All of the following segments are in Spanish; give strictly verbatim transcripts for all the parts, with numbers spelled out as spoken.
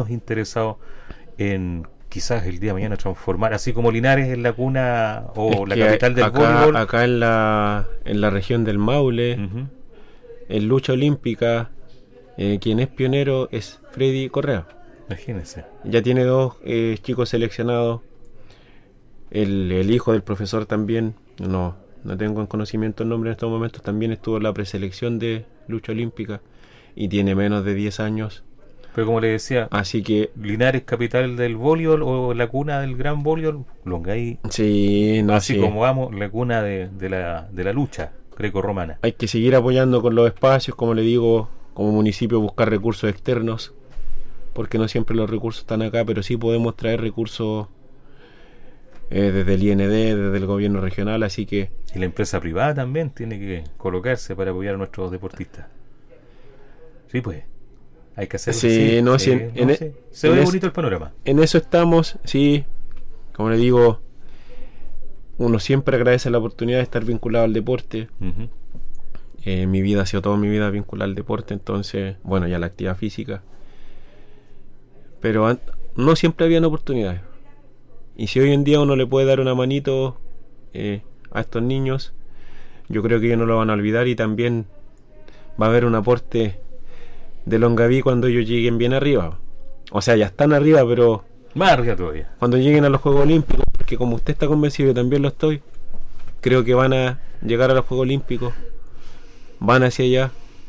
niños interesados en quizás el día de mañana transformar, así como Linares es la cuna o la capital del acá, voleibol. Acá en la, en la región del Maule, uh-huh. en lucha olímpica, eh, quien es pionero es Freddy Correa. Imagínense. Ya tiene dos eh, chicos seleccionados. El, el hijo del profesor también, no, no tengo en conocimiento el nombre en estos momentos, también estuvo en la preselección de lucha olímpica y tiene menos de diez años. Pero como le decía, así que Linares, capital del voleibol o la cuna del gran voleibol, Longaví. Sí, no, así sí. como vamos, la cuna de, de, la, de la lucha greco-romana. Hay que seguir apoyando con los espacios, como le digo, como municipio buscar recursos externos, porque no siempre los recursos están acá, pero sí podemos traer recursos eh, desde el I N D, desde el gobierno regional, así que... Y la empresa privada también tiene que colocarse para apoyar a nuestros deportistas. Sí, pues. Hay que hacerlo. Sí, sí, no, sí, en, no, en, sí. Se ve bonito el panorama. En eso estamos, sí. Como le digo, uno siempre agradece la oportunidad de estar vinculado al deporte. Uh-huh. Eh, mi vida ha sido toda mi vida vinculada al deporte, entonces, bueno, ya la actividad física. Pero an- no siempre habían oportunidades. Y si hoy en día uno le puede dar una manito eh, a estos niños, yo creo que ellos no lo van a olvidar y también va a haber un aporte de Longaví cuando ellos lleguen bien arriba. O sea, ya están arriba, pero más arriba todavía. Cuando lleguen a los Juegos Olímpicos, porque como usted está convencido, yo también lo estoy, creo que van a llegar a los Juegos Olímpicos, van hacia allá.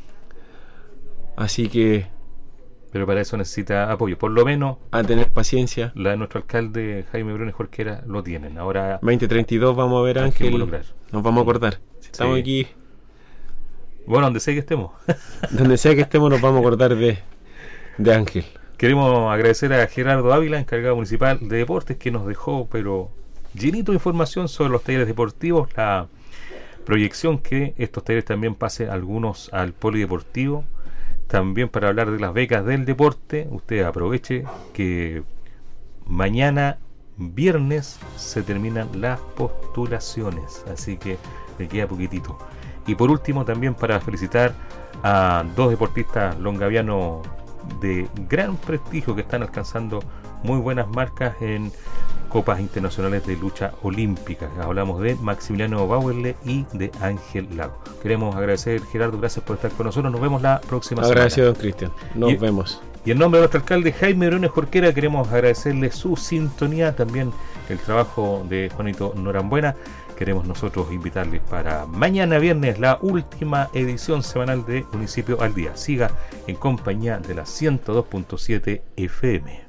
Así que... Pero para eso necesita apoyo, por lo menos a tener paciencia. La de nuestro alcalde Jaime Briones Jorquera lo tienen. Ahora veinte treinta y dos vamos a ver, Ángel, nos vamos a acordar. Si estamos sí. aquí... Bueno, donde sea que estemos. Donde sea que estemos nos vamos a acordar de, de Ángel. Queremos agradecer a Gerardo Ávila, encargado municipal de deportes, que nos dejó pero llenito de información sobre los talleres deportivos, la proyección que estos talleres también pasen algunos al polideportivo, también para hablar de las becas del deporte. Usted aproveche que mañana viernes se terminan las postulaciones, así que le queda poquitito. Y por último también para felicitar a dos deportistas longavianos de gran prestigio que están alcanzando muy buenas marcas en copas internacionales de lucha olímpica. Hablamos de Maximiliano Bauerle y de Ángel Lago. Queremos agradecer, Gerardo, gracias por estar con nosotros. Nos vemos la próxima semana. Agradecido, don Cristian. Nos y, vemos. Y en nombre de nuestro alcalde Jaime Briones Jorquera queremos agradecerle su sintonía, también el trabajo de Juanito Norambuena. Queremos nosotros invitarles para mañana viernes la última edición semanal de Municipio al Día. Siga en compañía de la ciento dos punto siete F M.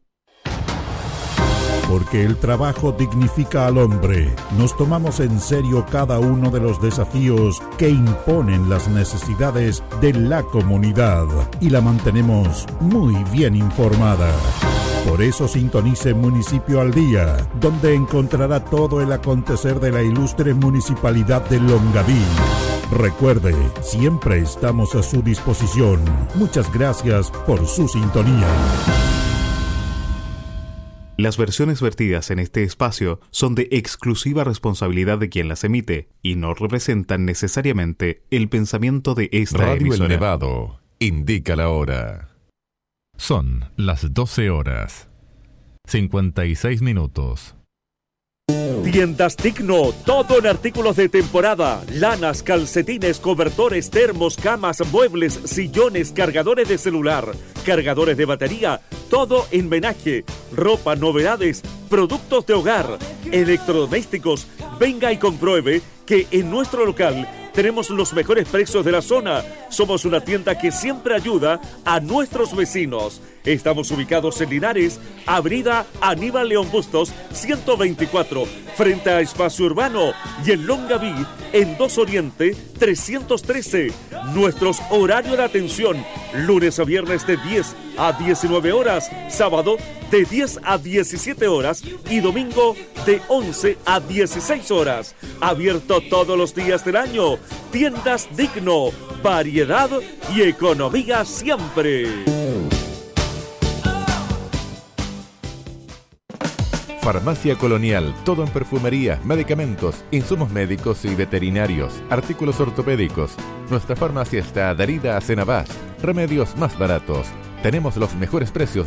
Porque el trabajo dignifica al hombre, nos tomamos en serio cada uno de los desafíos que imponen las necesidades de la comunidad y la mantenemos muy bien informada. Por eso sintonice Municipio al Día, donde encontrará todo el acontecer de la ilustre municipalidad de Longaví. Recuerde, siempre estamos a su disposición. Muchas gracias por su sintonía. Las versiones vertidas en este espacio son de exclusiva responsabilidad de quien las emite y no representan necesariamente el pensamiento de esta Radio emisora. El Nevado indica la hora. Son las doce horas, cincuenta y seis minutos. Tiendas Digno, todo en artículos de temporada, lanas, calcetines, cobertores, termos, camas, muebles, sillones, cargadores de celular, cargadores de batería, todo en menaje, ropa, novedades, productos de hogar, electrodomésticos. Venga y compruebe que en nuestro local tenemos los mejores precios de la zona. Somos una tienda que siempre ayuda a nuestros vecinos. Estamos ubicados en Linares, Avenida Aníbal León Bustos, ciento veinticuatro, frente a Espacio Urbano, y en Longaví, en dos Oriente, trescientos trece. Nuestros horarios de atención, lunes a viernes de diez a diecinueve horas, sábado de diez a diecisiete horas y domingo de once a dieciséis horas. Abierto todos los días del año. Tiendas Digno, variedad y economía siempre. Farmacia Colonial, todo en perfumería, medicamentos, insumos médicos y veterinarios, artículos ortopédicos. Nuestra farmacia está adherida a Cenabás, remedios más baratos. Tenemos los mejores precios